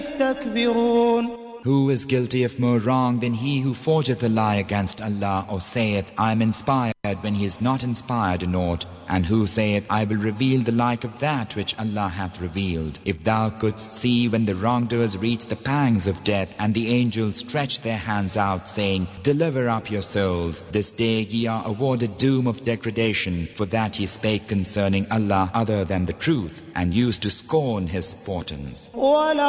يستكبرون. Who is guilty of more wrong than he who forgeth a lie against Allah, or saith, I am inspired, when he is not inspired in aught, and who saith, I will reveal the like of that which Allah hath revealed. If thou couldst see when the wrongdoers reach the pangs of death, and the angels stretch their hands out, saying, Deliver up your souls. This day ye are awarded doom of degradation, for that ye spake concerning Allah other than the truth, and used to scorn his portents.